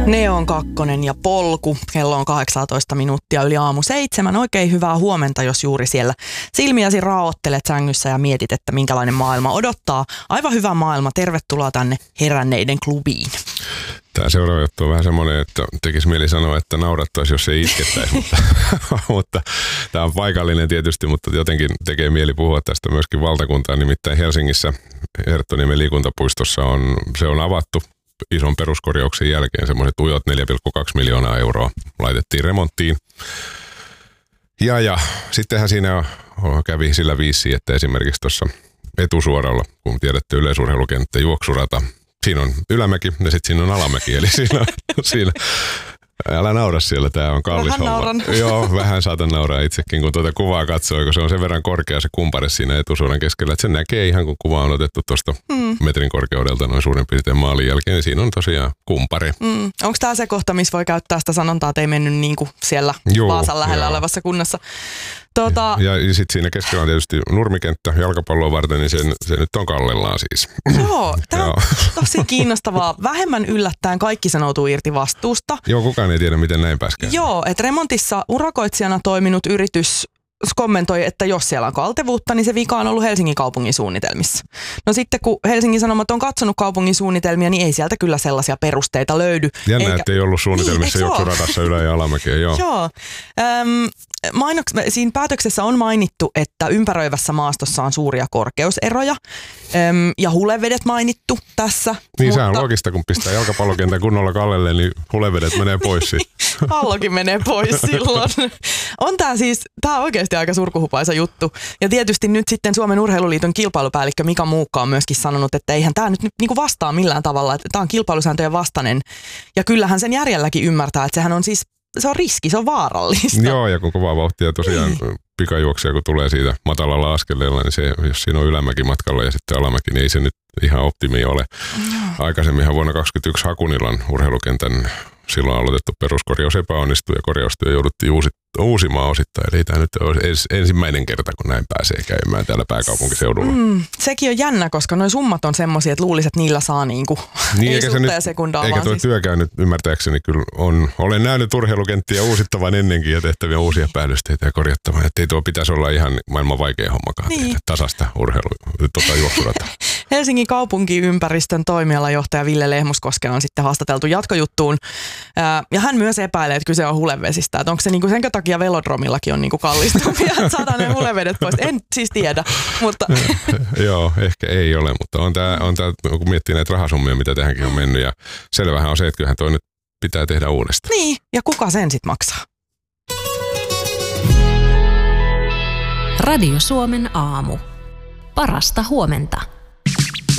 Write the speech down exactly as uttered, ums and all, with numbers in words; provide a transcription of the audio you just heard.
Neon kakkonen ja polku. Kello on kahdeksantoista minuuttia yli aamu seitsemän. Oikein hyvää huomenta, jos juuri siellä silmiäsi raottelet sängyssä ja mietit, että minkälainen maailma odottaa. Aivan hyvä maailma. Tervetuloa tänne heränneiden klubiin. Tämä seuraava juttu on vähän semmoinen, että tekisi mieli sanoa, että naurattaisi, jos ei itkettäisi, mutta, mutta tämä on paikallinen tietysti, mutta jotenkin tekee mieli puhua tästä myöskin valtakuntaan. Nimittäin Helsingissä Herttoniemen liikuntapuistossa on, se on avattu ison peruskorjauksen jälkeen. Semmoiset ujot neljä pilkku kaksi miljoonaa euroa laitettiin remonttiin. Ja, ja sittenhän siinä kävi sillä viisi, että esimerkiksi tuossa etusuoralla, kun tiedätte yleisurheilukenttä, juoksurata, siinä on ylämäki ja sitten siinä on alamäki, eli siinä, siinä älä naura siellä, tämä on kallis vähän homma. Nauran. Joo, vähän saatan nauraa itsekin, kun tuota kuvaa katsoo, kun se on sen verran korkea se kumpare siinä etusuoran keskellä, että se näkee ihan kun kuva on otettu tuosta mm. metrin korkeudelta noin suurin piirtein maalin jälkeen, niin siinä on tosiaan kumpari. Mm. Onko tämä se kohta, missä voi käyttää sitä sanontaa, että ei mennyt niin kuin siellä Juu, Vaasan lähellä joo. olevassa kunnassa? Tuota... Ja, ja sitten siinä keskellä on tietysti nurmikenttä jalkapalloa varten, niin se, se nyt on kallellaan siis. Joo, tämä on tosi kiinnostavaa. Vähemmän yllättäen kaikki sanoutuu irti vastuusta. Joo, kukaan ei tiedä, miten näin pääskään. Joo, että remontissa urakoitsijana toiminut yritys kommentoi, että jos siellä on kaltevuutta, niin se vika on ollut Helsingin kaupungin suunnitelmissa. No sitten kun Helsingin Sanomat on katsonut kaupungin suunnitelmia, niin ei sieltä kyllä sellaisia perusteita löydy. Jännä, eikä... ettei ollut suunnitelmissa niin, juoksuradassa ylä- ja alamäkeä, joo. Joo. Öm, mainoks- siinä päätöksessä on mainittu, että ympäröivässä maastossa on suuria korkeuseroja öm, ja hulevedet mainittu tässä. Niin mutta... sehän on loogista, kun pistää jalkapallokentän kunnolla kallelle, niin hulevedet menee pois siitä. Pallokin menee pois silloin. On tää siis, tää on oikeasti aika surkuhupaisa juttu. Ja tietysti nyt sitten Suomen Urheiluliiton kilpailupäällikkö Mika Muukka on myöskin sanonut, että eihän tää nyt niinku vastaa millään tavalla, että tää on kilpailusääntöjen vastainen. Ja kyllähän sen järjelläkin ymmärtää, että sehän on siis, se on riski, se on vaarallista. Joo, ja kun kovaa vauhtia tosiaan niin. Pikajuoksia, kun tulee siitä matalalla askeleella, niin se, jos siinä on ylämäki matkalla ja sitten alamäki, niin ei se nyt ihan optimi ole. No. Aikaisemminhan vuonna kaksikymmentäyksi Hakunilan urheilukentän silloin aloitettu peruskorjaus epäonnistui ja korjaustyö jouduttiin uusi, uusimaan osittain. Eli tämä nyt on ensimmäinen kerta, kun näin pääsee käymään täällä pääkaupunkiseudulla. Mm, sekin on jännä, koska nuo summat on semmoisia, että luulisit, että niillä saa niinku, niin, ei suutta ja sekundaa. Eikä tuo siis... työkään nyt ymmärtääkseni kyllä on. Olen nähnyt urheilukenttiä uusittavan ennenkin ja tehtäviä uusia päällysteitä ja korjattavan. Että ei tuo pitäisi olla ihan maailman vaikea hommakaan niin. Tehdä tasasta urheilu, tota juoksurata. Helsingin kaupungiympäristön toimialajohtaja Ville Lehmuskoske on sitten haastateltu jatkojuttuun. Ja hän myös epäilee, että kyse on hulevesistä. Että onko se niinku sen takia velodromillakin on niinku kallistumia, että saadaan ne hulevedet pois. En siis tiedä, mutta... Joo, ehkä ei ole, mutta on tämä, on tää, kun miettii näitä rahasummia, mitä tähänkin on mennyt. Ja selvähän on se, että kyllähän toi nyt pitää tehdä uudestaan. Niin, ja kuka sen sitten maksaa? Radio Suomen aamu. Parasta huomenta.